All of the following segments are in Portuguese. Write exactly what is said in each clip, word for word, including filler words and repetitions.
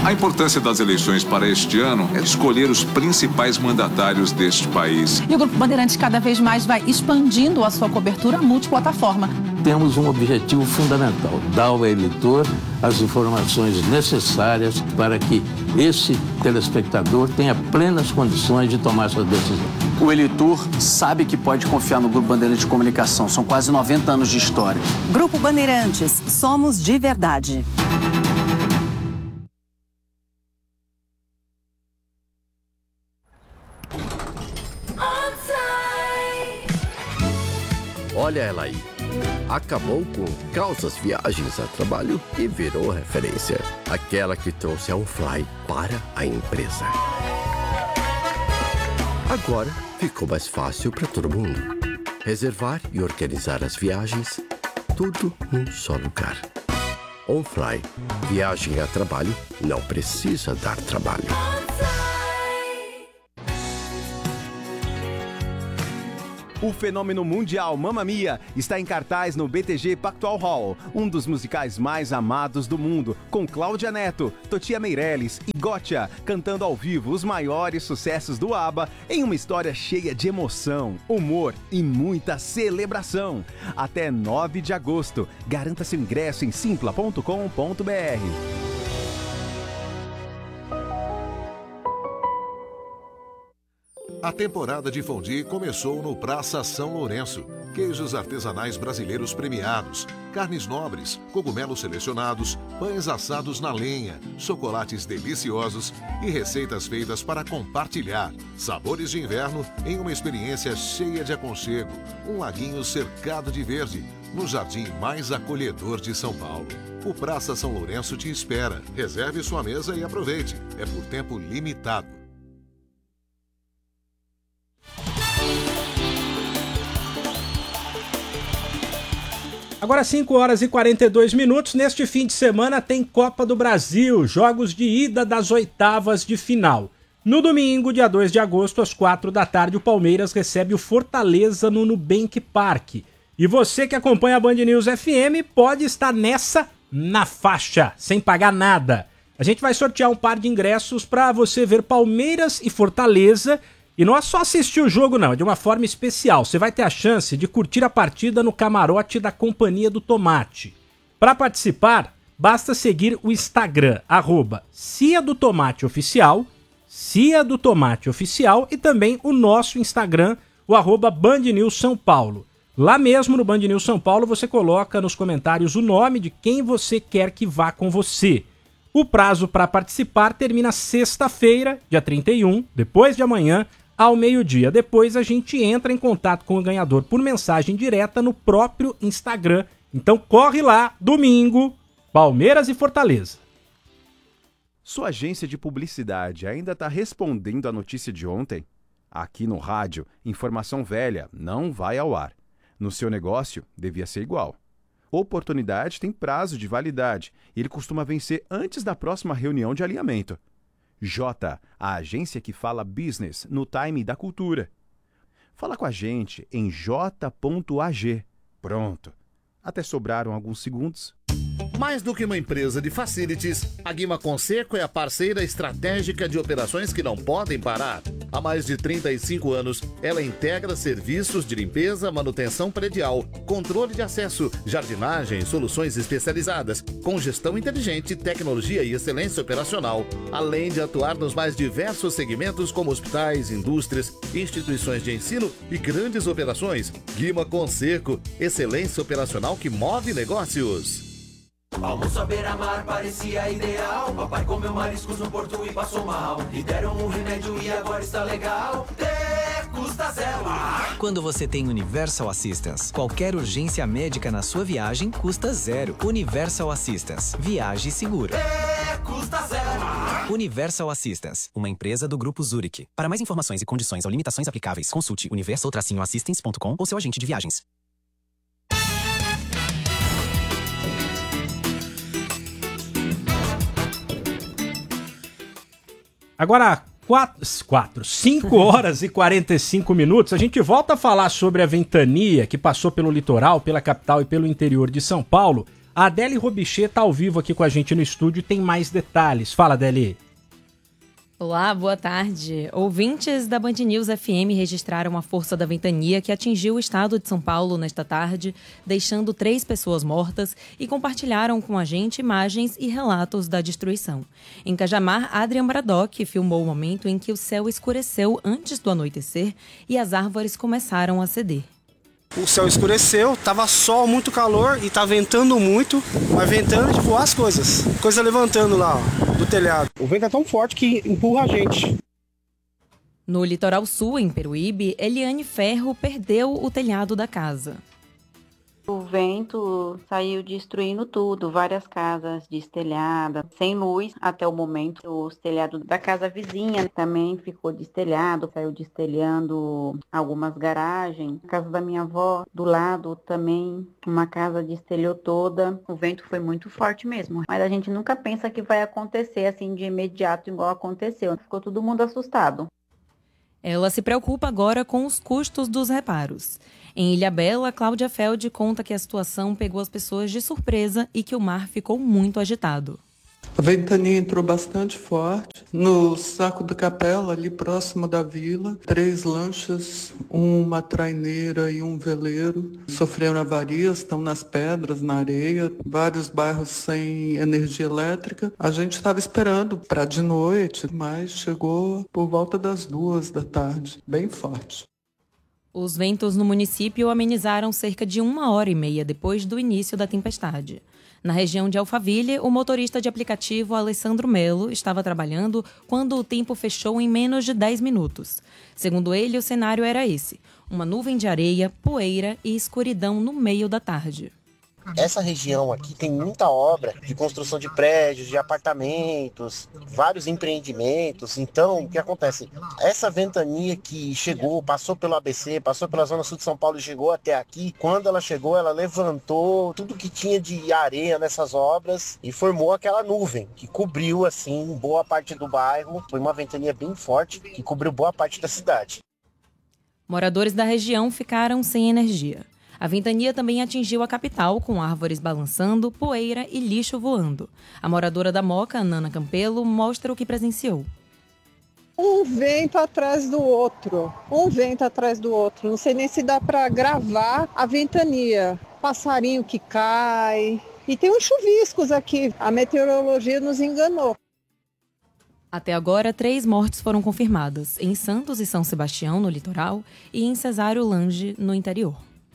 A importância das eleições para este ano é escolher os principais mandatários deste país. E o Grupo Bandeirantes cada vez mais vai expandindo a sua cobertura multiplataforma. Temos um objetivo fundamental, dar ao eleitor as informações necessárias para que esse telespectador tenha plenas condições de tomar sua decisão. O eleitor sabe que pode confiar no Grupo Bandeirantes de Comunicação. São quase noventa anos de história. Grupo Bandeirantes, somos de verdade. Olha ela aí. Acabou com calças viagens a trabalho e virou referência. Aquela que trouxe a OnFly para a empresa. Agora ficou mais fácil para todo mundo. Reservar e organizar as viagens, tudo num só lugar. OnFly. Viagem a trabalho não precisa dar trabalho. O fenômeno mundial Mamma Mia está em cartaz no B T G Pactual Hall, um dos musicais mais amados do mundo, com Cláudia Neto, Totia Meirelles e Gotcha cantando ao vivo os maiores sucessos do ABBA em uma história cheia de emoção, humor e muita celebração. Até nove de agosto. Garanta seu ingresso em simpla ponto com ponto b r. A temporada de fondue começou no Praça São Lourenço. Queijos artesanais brasileiros premiados, carnes nobres, cogumelos selecionados, pães assados na lenha, chocolates deliciosos e receitas feitas para compartilhar. Sabores de inverno em uma experiência cheia de aconchego. Um laguinho cercado de verde, no jardim mais acolhedor de São Paulo. O Praça São Lourenço te espera. Reserve sua mesa e aproveite. É por tempo limitado. Agora cinco horas e quarenta e dois minutos, neste fim de semana tem Copa do Brasil, jogos de ida das oitavas de final. No domingo, dia dois de agosto, às quatro da tarde, o Palmeiras recebe o Fortaleza no Nubank Park. E você que acompanha a Band News F M pode estar nessa na faixa, sem pagar nada. A gente vai sortear um par de ingressos para você ver Palmeiras e Fortaleza. E não é só assistir o jogo não, é de uma forma especial. Você vai ter a chance de curtir a partida no camarote da Companhia do Tomate. Para participar, basta seguir o Instagram, arroba Cia do Tomate Oficial, Cia do Tomate Oficial e também o nosso Instagram, o arroba Band News São Paulo. Lá mesmo no Band News São Paulo você coloca nos comentários o nome de quem você quer que vá com você. O prazo para participar termina sexta-feira, dia trinta e um, depois de amanhã, ao meio-dia. Depois a gente entra em contato com o ganhador por mensagem direta no próprio Instagram. Então corre lá, domingo, Palmeiras e Fortaleza. Sua agência de publicidade ainda está respondendo à notícia de ontem? Aqui no rádio, informação velha não vai ao ar. No seu negócio, devia ser igual. Oportunidade tem prazo de validade e ele costuma vencer antes da próxima reunião de alinhamento. J, a agência que fala business no time da cultura. Fala com a gente em j ponto a g. Pronto. Até sobraram alguns segundos. Mais do que uma empresa de facilities, a Guima Conserco é a parceira estratégica de operações que não podem parar. Há mais de trinta e cinco anos, ela integra serviços de limpeza, manutenção predial, controle de acesso, jardinagem, soluções especializadas, com gestão inteligente, tecnologia e excelência operacional, além de atuar nos mais diversos segmentos como hospitais, indústrias, instituições de ensino e grandes operações. Guima Conserco, excelência operacional que move negócios. Almoço à beira-mar parecia ideal. Papai comeu mariscos no porto e passou mal. Lhe deram um remédio e agora está legal. De custa zero. Quando você tem Universal Assistance, qualquer urgência médica na sua viagem custa zero. Universal Assistance. Viaje seguro. De custa zero. Universal Assistance, uma empresa do Grupo Zurich. Para mais informações e condições ou limitações aplicáveis, consulte universal assistance ponto com ou seu agente de viagens. Agora, quatro, cinco horas e quarenta e cinco minutos, a gente volta a falar sobre a ventania que passou pelo litoral, pela capital e pelo interior de São Paulo. A Adele Robichê está ao vivo aqui com a gente no estúdio e tem mais detalhes. Fala, Adele. Olá, boa tarde. Ouvintes da Band News F M registraram a força da ventania que atingiu o estado de São Paulo nesta tarde, deixando três pessoas mortas e compartilharam com a gente imagens e relatos da destruição. Em Cajamar, Adrian Braddock filmou o momento em que o céu escureceu antes do anoitecer e as árvores começaram a ceder. O céu escureceu, tava sol, muito calor e tá ventando muito, mas ventando de voar as coisas. Coisa levantando lá, ó, do telhado. O vento é tão forte que empurra a gente. No litoral sul, em Peruíbe, Eliane Ferro perdeu o telhado da casa. O vento saiu destruindo tudo, várias casas destelhadas, sem luz até o momento. O telhado da casa vizinha também ficou destelhado, saiu destelhando algumas garagens. A casa da minha avó, do lado, também uma casa destelhou toda. O vento foi muito forte mesmo, mas a gente nunca pensa que vai acontecer assim de imediato igual aconteceu. Ficou todo mundo assustado. Ela se preocupa agora com os custos dos reparos. Em Ilhabela, Cláudia Feld conta que a situação pegou as pessoas de surpresa e que o mar ficou muito agitado. A ventania entrou bastante forte. No Saco da Capela, ali próximo da vila, três lanchas, uma traineira e um veleiro sofreram avarias, estão nas pedras, na areia, vários bairros sem energia elétrica. A gente estava esperando para de noite, mas chegou por volta das duas da tarde, bem forte. Os ventos no município amenizaram cerca de uma hora e meia depois do início da tempestade. Na região de Alphaville, o motorista de aplicativo Alessandro Melo estava trabalhando quando o tempo fechou em menos de dez minutos. Segundo ele, o cenário era esse: uma nuvem de areia, poeira e escuridão no meio da tarde. Essa região aqui tem muita obra de construção de prédios, de apartamentos, vários empreendimentos. Então, o que acontece? Essa ventania que chegou, passou pelo A B C, passou pela Zona Sul de São Paulo e chegou até aqui, quando ela chegou, ela levantou tudo que tinha de areia nessas obras e formou aquela nuvem que cobriu, assim, boa parte do bairro. Foi uma ventania bem forte que cobriu boa parte da cidade. Moradores da região ficaram sem energia. A ventania também atingiu a capital, com árvores balançando, poeira e lixo voando. A moradora da Moca, Nana Campelo, mostra o que presenciou. Um vento atrás do outro, um vento atrás do outro. Não sei nem se dá para gravar a ventania. Passarinho que cai. E tem uns chuviscos aqui. A meteorologia nos enganou. Até agora, três mortes foram confirmadas, em Santos e São Sebastião, no litoral, e em Cesário Lange, no interior.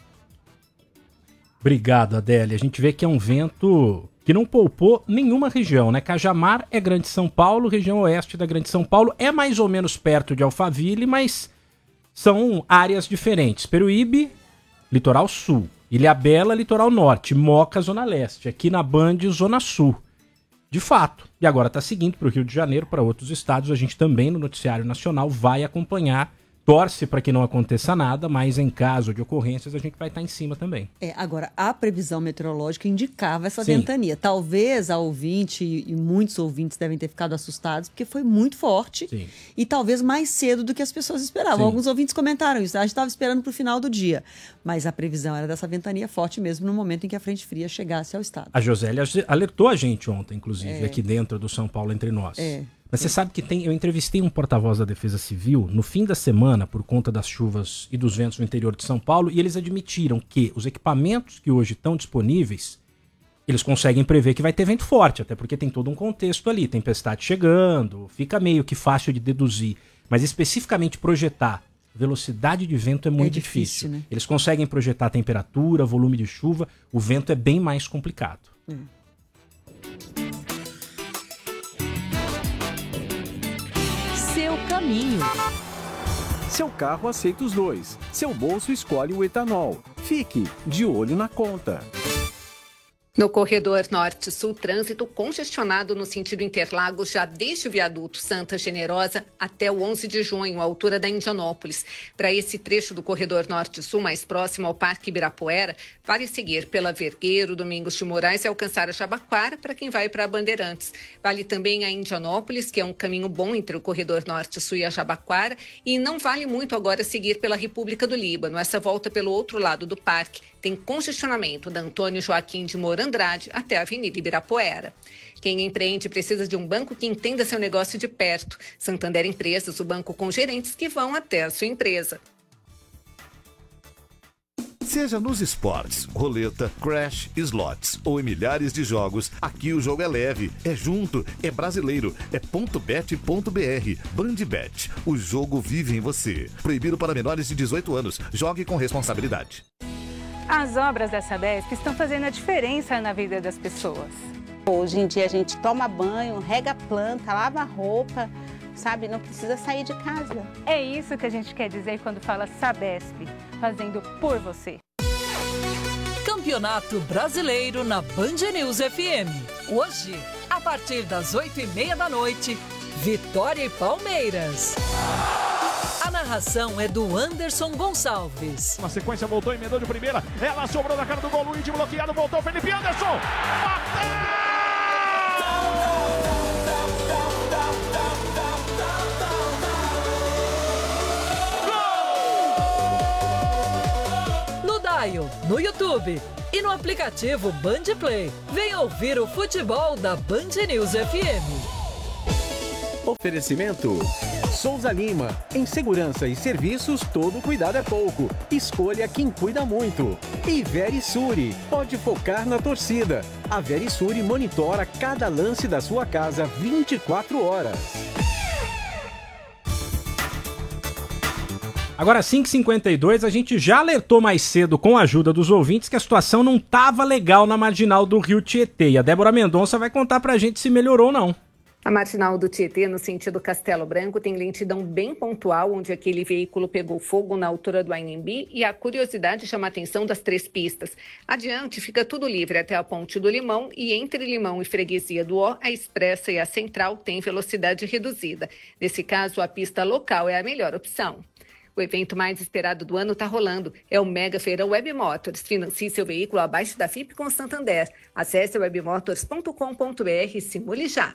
Obrigado, Adélia. A gente vê que é um vento que não poupou nenhuma região, né? Cajamar é Grande São Paulo, região oeste da Grande São Paulo, é mais ou menos perto de Alphaville, mas são áreas diferentes. Peruíbe, litoral sul. Ilhabela, litoral norte. Moca, zona leste. Aqui na Band, zona sul. De fato. E agora está seguindo para o Rio de Janeiro, para outros estados. A gente também, no Noticiário Nacional, vai acompanhar. Torce para que não aconteça nada, mas em caso de ocorrências a gente vai estar em cima também. É, agora, a previsão meteorológica indicava essa Sim. ventania. Talvez a ouvinte, e muitos ouvintes devem ter ficado assustados, porque foi muito forte. Sim. E talvez mais cedo do que as pessoas esperavam. Sim. Alguns ouvintes comentaram isso. A gente estava esperando para o final do dia. Mas a previsão era dessa ventania forte mesmo no momento em que a frente fria chegasse ao estado. A Josélia alertou a gente ontem, inclusive, É. aqui dentro do São Paulo Entre Nós. É. Mas você sabe que tem, eu entrevistei um porta-voz da Defesa Civil no fim da semana por conta das chuvas e dos ventos no interior de São Paulo e eles admitiram que os equipamentos que hoje estão disponíveis, eles conseguem prever que vai ter vento forte, até porque tem todo um contexto ali, tempestade chegando, fica meio que fácil de deduzir, mas especificamente projetar velocidade de vento é muito É difícil, difícil. né? Eles conseguem projetar temperatura, volume de chuva, o vento é bem mais complicado. Hum. Seu caminho. Seu carro aceita os dois. Seu bolso escolhe o etanol. Fique de olho na conta. No corredor norte-sul, trânsito congestionado no sentido Interlagos, já desde o viaduto Santa Generosa até o onze de junho, à altura da Indianópolis. Para esse trecho do corredor norte-sul, mais próximo ao Parque Ibirapuera, vale seguir pela Vergueiro, Domingos de Moraes e alcançar a Jabaquara para quem vai para Bandeirantes. Vale também a Indianópolis, que é um caminho bom entre o corredor norte-sul e a Jabaquara, e não vale muito agora seguir pela República do Líbano. Essa volta pelo outro lado do parque tem congestionamento da Antônio Joaquim de Moraes Andrade até a Avenida Ibirapuera. Quem empreende precisa de um banco que entenda seu negócio de perto. Santander Empresas, o banco com gerentes que vão até a sua empresa. Seja nos esportes, roleta, crash, slots ou em milhares de jogos, aqui o jogo é leve, é junto, é brasileiro, é ponto bet ponto br. Bandbet, o jogo vive em você. Proibido para menores de dezoito anos. Jogue com responsabilidade. As obras da Sabesp estão fazendo a diferença na vida das pessoas. Hoje em dia a gente toma banho, rega a planta, lava a roupa, sabe? Não precisa sair de casa. É isso que a gente quer dizer quando fala Sabesp, fazendo por você. Campeonato Brasileiro na Band News F M. Hoje, a partir das oito e meia da noite, Vitória e Palmeiras. A narração é do Anderson Gonçalves. Na sequência voltou, emendou de primeira. Ela sobrou na cara do gol, Luiz bloqueado, voltou Felipe Anderson. No Dial, no YouTube e no aplicativo Band Play. Vem ouvir o futebol da Band News F M. Oferecimento Souza Lima. Em segurança e serviços, todo cuidado é pouco. Escolha quem cuida muito. E Verisure. Pode focar na torcida. A Verisure monitora cada lance da sua casa vinte e quatro horas. Agora, cinco e cinquenta e dois, a gente já alertou mais cedo, com a ajuda dos ouvintes, que a situação não estava legal na marginal do Rio Tietê. E a Débora Mendonça vai contar pra gente se melhorou ou não. A marginal do Tietê, no sentido Castelo Branco, tem lentidão bem pontual, onde aquele veículo pegou fogo na altura do Anhembi, e a curiosidade chama a atenção das três pistas. Adiante, fica tudo livre até a Ponte do Limão, e entre Limão e Freguesia do Ó, a Expressa e a Central têm velocidade reduzida. Nesse caso, a pista local é a melhor opção. O evento mais esperado do ano está rolando. É o Mega Feirão Web Motors. Financie seu veículo abaixo da F I P com Santander. Acesse webmotors ponto com ponto br e simule já.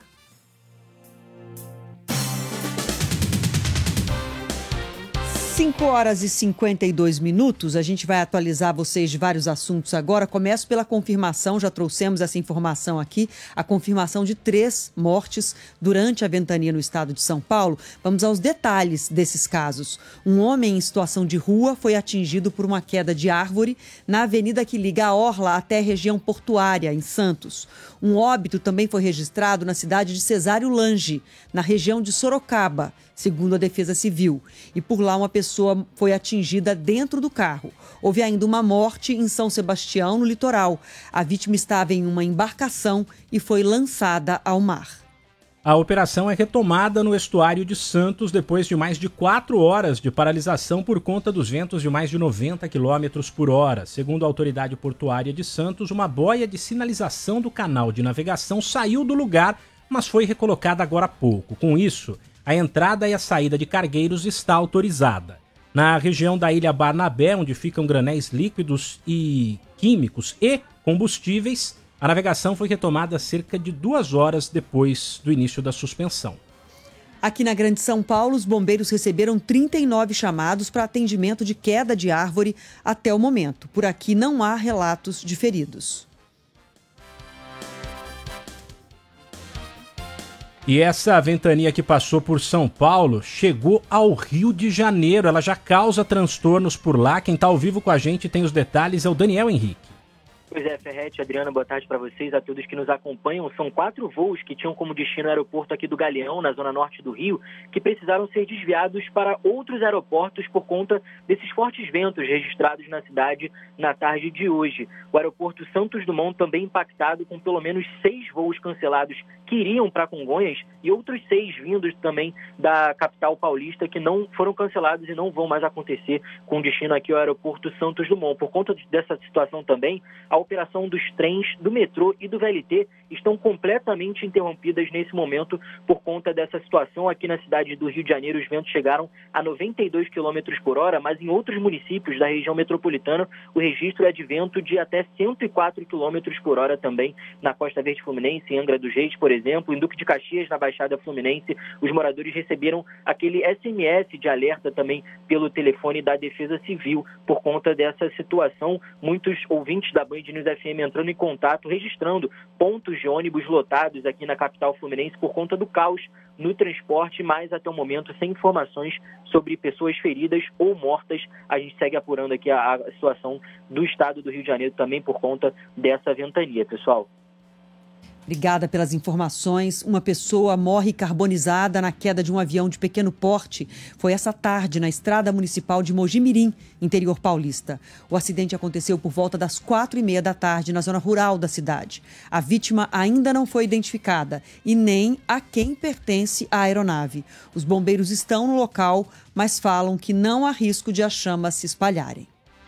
cinco horas e cinquenta e dois minutos, a gente vai atualizar vocês de vários assuntos agora. Começo pela confirmação, já trouxemos essa informação aqui, a confirmação de três mortes durante a ventania no estado de São Paulo. Vamos aos detalhes desses casos. Um homem em situação de rua foi atingido por uma queda de árvore na avenida que liga a Orla até a região portuária, em Santos. Um óbito também foi registrado na cidade de Cesário Lange, na região de Sorocaba, segundo a Defesa Civil. E por lá uma pessoa foi atingida dentro do carro. Houve ainda uma morte em São Sebastião, no litoral. A vítima estava em uma embarcação e foi lançada ao mar. A operação é retomada no estuário de Santos depois de mais de quatro horas de paralisação por conta dos ventos de mais de noventa quilômetros por hora. Segundo a autoridade portuária de Santos, uma boia de sinalização do canal de navegação saiu do lugar, mas foi recolocada agora há pouco. Com isso, a entrada e a saída de cargueiros está autorizada. Na região da Ilha Barnabé, onde ficam granéis líquidos e químicos e combustíveis, a navegação foi retomada cerca de duas horas depois do início da suspensão. Aqui na Grande São Paulo, os bombeiros receberam trinta e nove chamados para atendimento de queda de árvore até o momento. Por aqui não há relatos de feridos. E essa ventania que passou por São Paulo chegou ao Rio de Janeiro. Ela já causa transtornos por lá. Quem está ao vivo com a gente tem os detalhes, é o Daniel Henrique. Pois é, Ferretti, Adriana, boa tarde para vocês, a todos que nos acompanham. São quatro voos que tinham como destino o aeroporto aqui do Galeão, na zona norte do Rio, que precisaram ser desviados para outros aeroportos por conta desses fortes ventos registrados na cidade na tarde de hoje. O aeroporto Santos Dumont também impactado, com pelo menos seis voos cancelados que iriam para Congonhas e outros seis vindos também da capital paulista que não foram cancelados e não vão mais acontecer com destino aqui ao aeroporto Santos Dumont. Por conta dessa situação também, a operação dos trens do metrô e do V L T estão completamente interrompidas nesse momento por conta dessa situação. Aqui na cidade do Rio de Janeiro, os ventos chegaram a noventa e dois quilômetros por hora, mas em outros municípios da região metropolitana, o registro é de vento de até cento e quatro quilômetros por hora também na Costa Verde Fluminense, em Angra dos Reis, por exemplo, em Duque de Caxias, na Baixada Fluminense. Os moradores receberam aquele S M S de alerta também pelo telefone da Defesa Civil por conta dessa situação. Muitos ouvintes da Band News F M entrando em contato, registrando pontos de ônibus lotados aqui na capital fluminense por conta do caos no transporte, mas até o momento sem informações sobre pessoas feridas ou mortas. A gente segue apurando aqui a, a situação do estado do Rio de Janeiro também por conta dessa ventania, pessoal. Obrigada pelas informações. Uma pessoa morre carbonizada na queda de um avião de pequeno porte. Foi essa tarde na estrada municipal de Mojimirim, interior paulista. O acidente aconteceu por volta das quatro e meia da tarde na zona rural da cidade. A vítima ainda não foi identificada e nem a quem pertence a aeronave. Os bombeiros estão no local, mas falam que não há risco de as chamas se espalharem.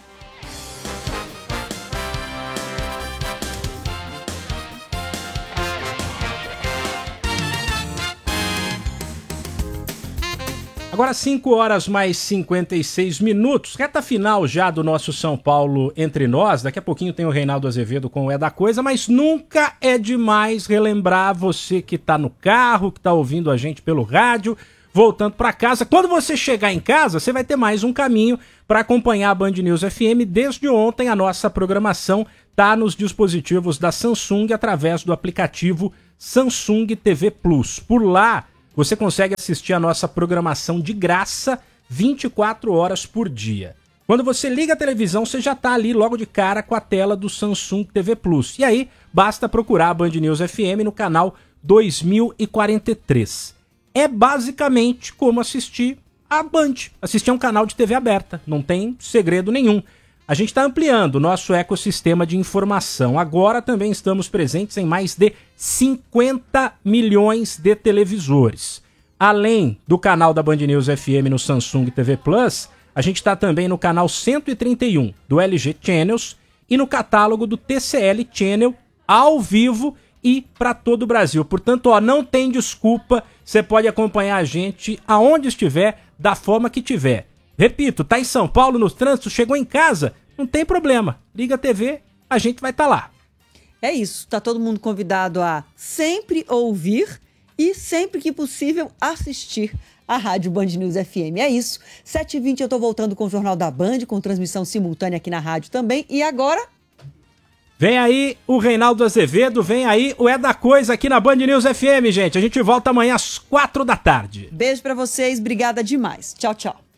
Agora cinco horas mais cinquenta e seis minutos, reta final já do nosso São Paulo Entre Nós. Daqui a pouquinho tem o Reinaldo Azevedo com o É da Coisa, mas nunca é demais relembrar você que está no carro, que está ouvindo a gente pelo rádio, voltando para casa. Quando você chegar em casa, você vai ter mais um caminho para acompanhar a Band News F M. Desde ontem a nossa programação está nos dispositivos da Samsung através do aplicativo Samsung T V Plus. Por lá, você consegue assistir a nossa programação de graça vinte e quatro horas por dia. Quando você liga a televisão, você já está ali logo de cara com a tela do Samsung T V Plus. E aí, basta procurar a Band News F M no canal dois mil e quarenta e três. É basicamente como assistir a Band, assistir a um canal de T V aberta. Não tem segredo nenhum. A gente está ampliando o nosso ecossistema de informação. Agora também estamos presentes em mais de cinquenta milhões de televisores. Além do canal da Band News F M no Samsung T V Plus, a gente está também no canal cento e trinta e um do L G Channels e no catálogo do T C L Channel ao vivo e para todo o Brasil. Portanto, ó, não tem desculpa, você pode acompanhar a gente aonde estiver, da forma que tiver. Repito, tá em São Paulo, no trânsito, chegou em casa, não tem problema. Liga a T V, a gente vai estar tá lá. É isso, tá todo mundo convidado a sempre ouvir e sempre que possível assistir a Rádio Band News F M. É isso, sete e vinte eu tô voltando com o Jornal da Band, com transmissão simultânea aqui na rádio também. E agora... Vem aí o Reinaldo Azevedo, vem aí o É da Coisa aqui na Band News F M, gente. A gente volta amanhã às quatro da tarde. Beijo pra vocês, obrigada demais. Tchau, tchau.